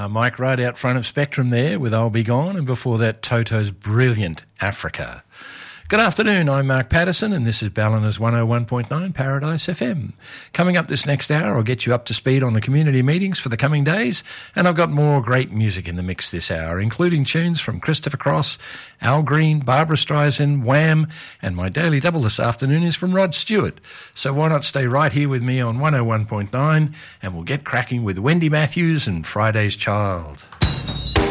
Mike right out front of Spectrum there with I'll Be Gone, and before that Toto's brilliant Africa. Good afternoon, I'm Mark Patterson and this is Ballinar's 101.9 Paradise FM. Coming up this next hour, I'll get you up to speed on the community meetings for the coming days, and I've got more great music in the mix this hour, including tunes from Christopher Cross, Al Green, Barbara Streisand, Wham, and my daily double this afternoon is from Rod Stewart. So why not stay right here with me on 101.9 and we'll get cracking with Wendy Matthews and Friday's Child.